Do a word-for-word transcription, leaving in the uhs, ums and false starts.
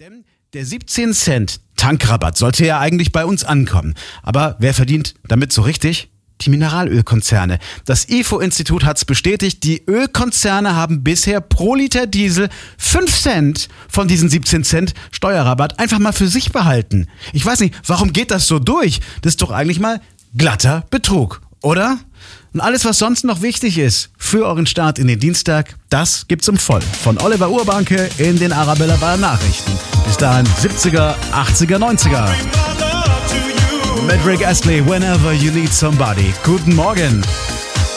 Denn der siebzehn Cent Tankrabatt sollte ja eigentlich bei uns ankommen. Aber wer verdient damit so richtig? Die Mineralölkonzerne. Das I F O-Institut hat's bestätigt, die Ölkonzerne haben bisher pro Liter Diesel fünf Cent von diesen siebzehn Cent Steuerrabatt einfach mal für sich behalten. Ich weiß nicht, warum geht das so durch? Das ist doch eigentlich mal glatter Betrug, oder? Und alles, was sonst noch wichtig ist für euren Start in den Dienstag, das gibt's im Voll. Von Oliver Urbanke in den Arabella Bar Nachrichten. Bis dahin siebziger, achtziger, neunziger. Mit Rick Astley, Whenever You Need Somebody. Guten Morgen.